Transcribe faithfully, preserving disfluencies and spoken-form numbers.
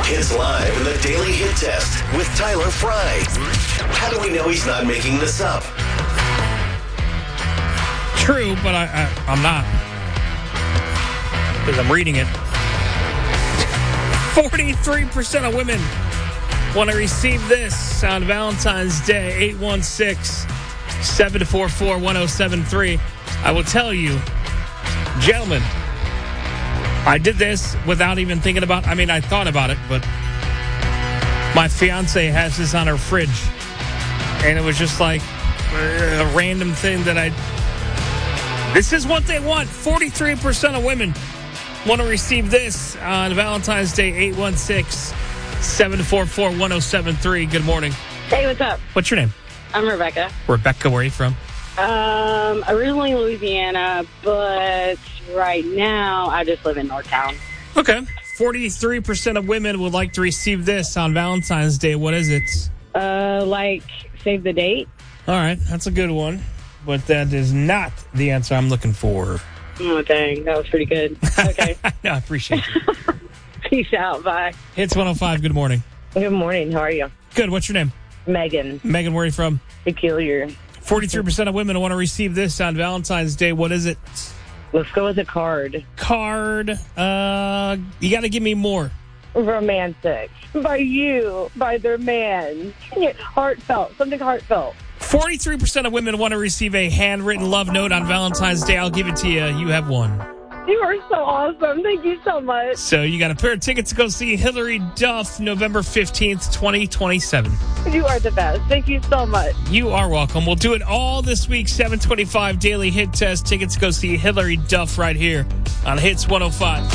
Hits live in the Daily Hit Test with Tyler Fry. How do we know he's not making this up? True, but I, I, I'm not. Because I'm reading it. forty-three percent of women want to receive this on Valentine's Day. eight one six, seven four four, one oh seven three. I will tell you, gentlemen, I did this without even thinking about I mean, I thought about it, but my fiance has this on her fridge. And it was just like a random thing that I... This is what they want. forty-three percent of women want to receive this on Valentine's Day. eight one six, seven four four, one oh seven three. Good morning. Hey, what's up? What's your name? I'm Rebecca. Rebecca, where are you from? Um, originally Louisiana, but right now I just live in Northtown. Okay. forty-three percent of women would like to receive this on Valentine's Day. What is it? Uh, like, save the date. All right. That's a good one. But that is not the answer I'm looking for. Oh, dang. That was pretty good. Okay. No, I appreciate you. Peace out. Bye. Hits one oh five. Good morning. Good morning. How are you? Good. What's your name? Megan. Megan, where are you from? Peculiar. forty-three percent of women want to receive this on Valentine's Day. What is it? Let's go with a card. Card. Uh, you got to give me more. Romantic. By you. By their man. Heartfelt. Something heartfelt. forty-three percent of women want to receive a handwritten love note on Valentine's Day. I'll give it to you. You have one. You are so awesome. Thank you so much. So you got a pair of tickets to go see Hillary Duff November fifteenth, twenty twenty-seven. You are the best. Thank you so much. You are welcome. We'll do it all this week. seven twenty-five Daily Hit Test. Tickets to go see Hillary Duff right here on Hits one oh five.